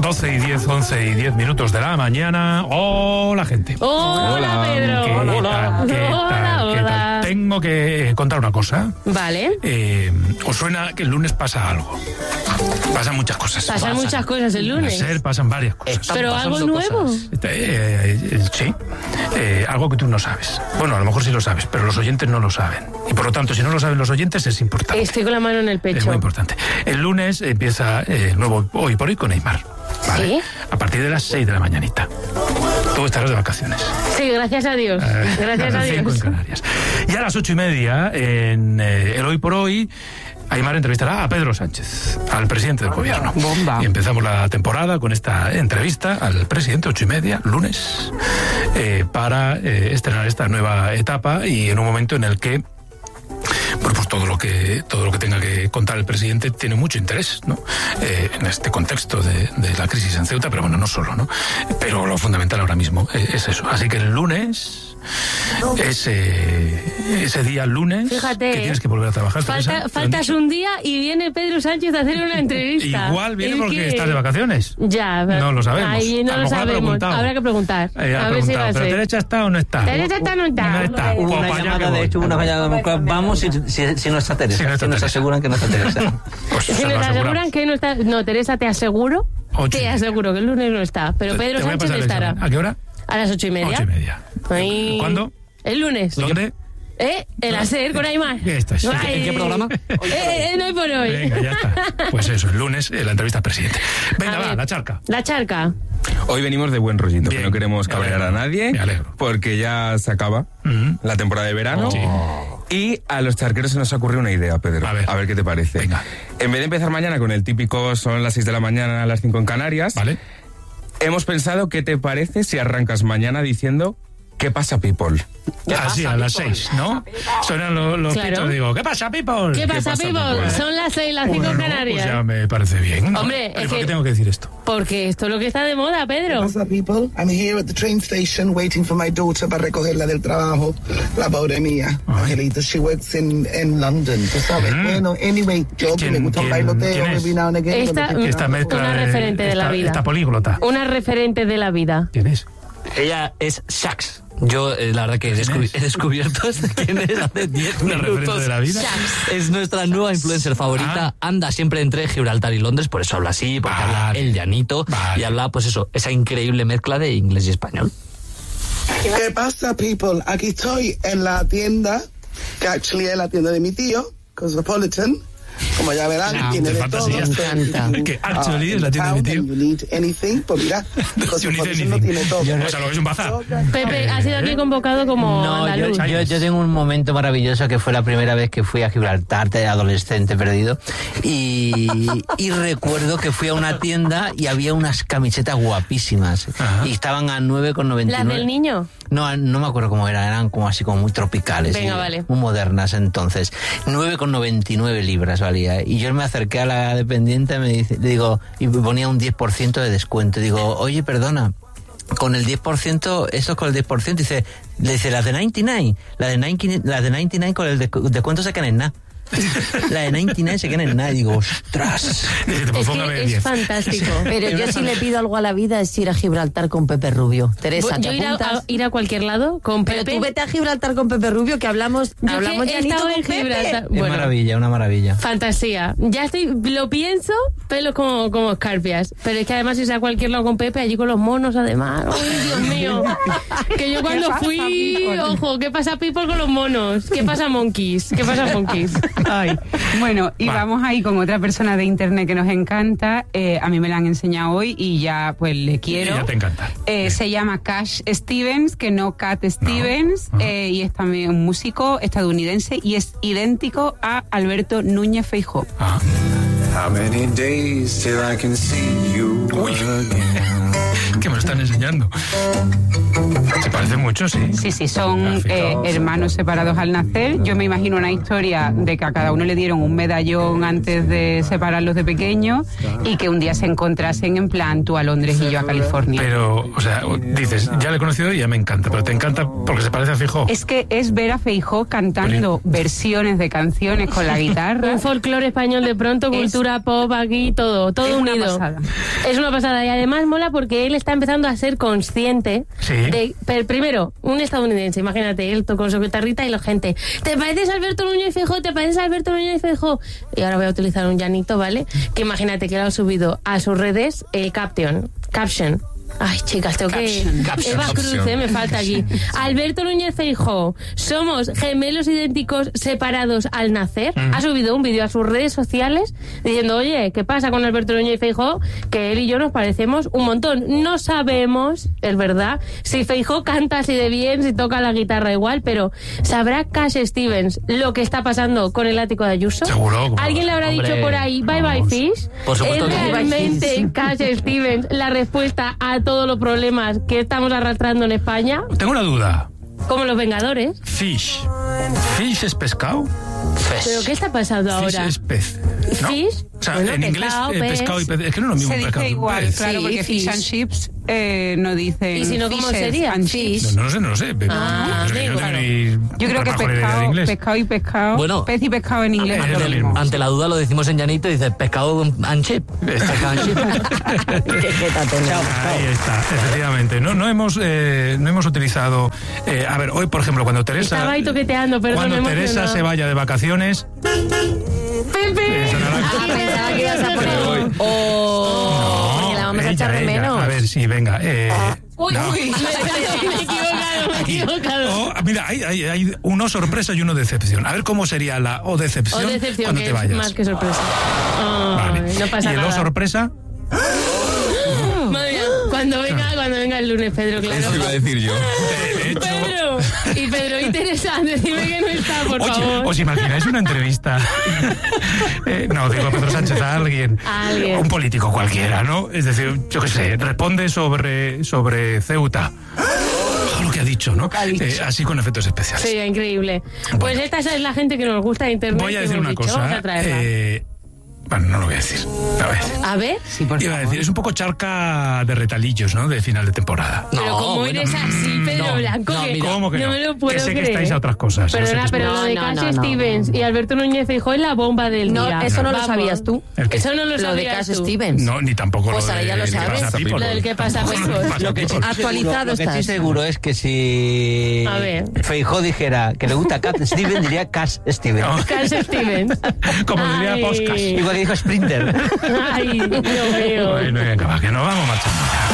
12 y 10, 11 y 10 minutos de la mañana. Hola, gente. Hola, Pedro. ¿Qué tal? Tengo que contar una cosa. Vale. ¿Os suena que el lunes pasa algo? Pasan muchas cosas. Pasan muchas cosas el lunes. Pasan varias cosas. Pero algo nuevo. Sí. Algo que tú no sabes. Bueno, a lo mejor sí lo sabes, pero los oyentes no lo saben. Y por lo tanto, si no lo saben los oyentes, es importante. Estoy con la mano en el pecho. Es muy importante. El lunes empieza el nuevo Hoy por Hoy con Neymar. ¿Vale? ¿Sí? A partir de las 6 de la mañanita. Tú estarás de vacaciones. Sí, gracias a Dios. Gracias a 5 Dios. en Canarias. Y a las 8:30, en el Hoy por Hoy, Aimar entrevistará a Pedro Sánchez, al presidente del gobierno. Bomba. Y empezamos la temporada con esta entrevista al presidente, 8:30, lunes, para estrenar esta nueva etapa y en un momento en el que pues todo lo que tenga que contar el presidente tiene mucho interés, ¿no? En este contexto de la crisis en Ceuta, pero bueno, no solo, ¿no? Pero lo fundamental ahora mismo es eso. Así que el lunes, ese día lunes, fíjate, que tienes que volver a trabajar. Faltas un día y viene Pedro Sánchez a hacer una entrevista. Igual viene porque estás de vacaciones. Ya, no lo sabemos. Ahí no lo sabemos. Habrá que preguntar. A ver si va a ser. ¿Pero derecha está o no está? Derecha está o no está. No está. Hubo una llamada, de hecho, vamos si no está Teresa. Si nos aseguran que no está Teresa. Pues si nos aseguran que no está. No, Teresa, te aseguro. 8:30. Te aseguro que el lunes no está. Pero Pedro Sánchez estará. ¿A qué hora? A las 8:30. 8:30. Ahí. ¿Cuándo? El lunes. ¿Dónde? El hacer con Aimar. ¿En qué programa? No Hoy por Hoy. Venga, ya está. Pues eso, el lunes, la entrevista al presidente. Venga, va, la charca. La charca. Hoy venimos de buen rollito, Bien, que no queremos cabrear a nadie. Me alegro. Porque ya se acaba la temporada de verano. Sí. Y a los charqueros se nos ha ocurrido una idea, Pedro. A ver qué te parece. Venga. En vez de empezar mañana con el típico son las 6 de la mañana, a las 5 en Canarias, Vale. hemos pensado qué te parece si arrancas mañana diciendo ¿qué pasa, people? Así, a las 6, ¿no? Suenan los Claro. pitos, digo, ¿qué pasa, people? ¿Qué pasa, people? Son las 6, las 5 en Canarias. Pues ya me parece bien. Hombre, ¿Y es por qué que- tengo que decir esto? Porque esto es lo que está de moda, Pedro. What's up, people? I'm here at the train station waiting for my daughter para recogerla del trabajo. La pobre mía, Angelita, she works in London, tú sabes. Bueno, anyway, yo que me gusta el bailoteo, quién es? every now and again. Esta- cuando te- Esta mezcla Una referente de la vida. Esta políglota. Una referente de la vida. ¿Quién es? Ella es Shax. Yo, la verdad que he descubierto quién es hace 10 Una minutos. referente de la vida. Es nuestra nueva influencer favorita. Anda siempre entre Gibraltar y Londres, por eso habla así, porque habla el llanito y habla, pues eso, esa increíble mezcla de inglés y español. ¿Qué pasa, people? Aquí estoy en la tienda, que actually es la tienda de mi tío, Cosmopolitan. Como ya verán, tiene de todo. fantasía. Que actually es la tienda de mi tío. You need anything, pues mira, Cosmopolitan lo tiene todo. O sea, lo que es un bazar. Pepe, ha sido aquí convocado como No, andaluz. yo tengo un momento maravilloso que fue la primera vez que fui a Gibraltar, de adolescente perdido, y recuerdo que fui a una tienda y había unas camisetas guapísimas. Ajá. Y estaban a 9,99. ¿La del niño? No me acuerdo cómo eran como así como muy tropicales. Venga, y vale. Muy modernas entonces. 9,99 libras valía. Y yo me acerqué a la dependiente, le digo, y me ponía un 10% de descuento. Digo, oye, perdona, con el 10%, eso es con el 10%, le dice, las de 99, las de 99 con el descuento se quedan en nada. La de 99 se quedan en nada. Y digo, ostras. Es que es fantástico. Pero yo si le pido algo a la vida es ir a Gibraltar con Pepe Rubio. Teresa, ¿te Yo apuntas? ir a cualquier lado con Pepe. Pero tú vete a Gibraltar con Pepe Rubio, que hablamos Yo que he llanito estado con en Pepe. Gibraltar. Es maravilla, una maravilla. Fantasía. Ya lo pienso, pelos como escarpias. Pero es que además si sea a cualquier lado con Pepe, allí con los monos además. ¡Ay, Dios mío! Que yo cuando fui, ojo, ¿qué pasa people con los monos? ¿Qué pasa monkeys? ¿Qué pasa monkeys? Ay. Bueno, y vamos ahí con otra persona de internet que nos encanta. A mí me la han enseñado hoy y ya pues le quiero. Y ya te encanta. Se llama Cash Stevens, que no Cat Stevens, y es también un músico estadounidense y es idéntico a Alberto Núñez Feijóo. How many days till I can see you again? que me lo están enseñando. Se parecen mucho, sí. Sí, son hermanos separados al nacer. Yo me imagino una historia de que a cada uno le dieron un medallón antes de separarlos de pequeños y que un día se encontrasen en plan tú a Londres y yo a California. Pero, o sea, dices, ya lo he conocido y ya me encanta, pero te encanta porque se parece a Feijóo. Es que es ver a Feijóo cantando versiones de canciones con la guitarra. Un folclore español de pronto, cultura pop aquí, todo unido. Es una pasada y además mola porque él está empezando a ser consciente de, pero primero, un estadounidense, imagínate, él con su guitarrita y la gente, ¿te pareces a Alberto Núñez Feijóo? ¿Te pareces a Alberto Núñez Feijóo? Y ahora voy a utilizar un llanito, ¿vale? Que imagínate que lo ha subido a sus redes el caption. Ay, chicas, tengo que... Eva Cruz, me falta aquí. Alberto Núñez Feijóo, somos gemelos idénticos separados al nacer. Ha subido un vídeo a sus redes sociales diciendo, oye, ¿qué pasa con Alberto Núñez Feijóo? Que él y yo nos parecemos un montón. No sabemos, es verdad, si Feijóo canta así de bien, si toca la guitarra igual, pero ¿sabrá Cash Stevens lo que está pasando con el ático de Ayuso? Seguro. ¿Alguien le habrá dicho por ahí, bye bye fish? Por supuesto ¿Es que realmente Cash Stevens la respuesta a todos los problemas que estamos arrastrando en España? Tengo una duda. Como los Vengadores. Fish es pescado. ¿Pero qué está pasando Fish ahora? es pez, ¿no? Fish. O sea, Bueno, en inglés pescado y pez. Es que no es lo mismo. Se dice pescado, igual, pez. claro, Sí, porque fish and chips no dicen. ¿Y si no, cómo fishes sería? and Fish. chips. No lo sé. Pero Ah, yo no tengo claro. ni Yo creo que la mejor idea de inglés. pescado y pescado. Bueno, pez y pescado en inglés. es es lo lo mismo. mismo. Ante la duda lo decimos en llanito y dice pescado and chip. Pescado and chip. Qué jeta tenemos. Ahí está, efectivamente. No hemos utilizado... a ver, hoy, por ejemplo, cuando Teresa... Estaba ahí toqueteando, perdón, Cuando me he Teresa emocionado. se vaya de vacaciones... ¡Pepe! Ah, pensaba que ibas a poner... Oh, porque la vamos a echar de ella. menos. A ver, sí, venga. Uy, no. uy, me he equivocado. Mira, hay uno sorpresa y uno decepción. A ver cómo sería la o decepción, O decepción, cuando que te es vayas. más que sorpresa. Vale. No pasa y el nada. o sorpresa... Madre mía, cuando venga el lunes, Pedro, claro. Eso iba a decir yo. De hecho... Pedro y Teresa, decime que no está, por Oye, favor. ¿os imagináis una entrevista? No, digo a Pedro Sánchez, a alguien. Un político cualquiera, ¿no? Es decir, yo qué sé, responde sobre Ceuta. Lo que ha dicho, ¿no? Así con efectos especiales. Sí, increíble. Pues esta es la gente que nos gusta de internet. Voy a que decir hemos una dicho, cosa. vamos a traerla. Bueno, no lo voy a decir. A ver. Sí, por Iba a favor. decir, es un poco charca de retalillos, ¿no? De final de temporada. Pero No, como bueno, eres así, Pedro no, Blanco, no, que mira. ¿Cómo que no? me lo puedo Que sé creer. que estáis a otras cosas. Perdona, pero lo de No, Cash no, no. Stevens y Alberto Núñez Feijóo es la bomba del No, día. eso no lo Vamos. sabías tú. ¿El qué? Eso no lo Lo de sabías Cash tú. Stevens. No, ni tampoco Pues lo ahora de ya lo ¿Qué sabes. pasa, People? Lo del que pasa, People. Lo que sí Actualizado lo que estás. estoy seguro es que si A ver. Feijóo dijera que le gusta Cat Stevens, diría Cash Stevens. No. Cash Stevens. Como diría Ay. Podcast. Igual que dijo Sprinter. Ay, Dios mío. Bueno, venga, va, que nos vamos marchando.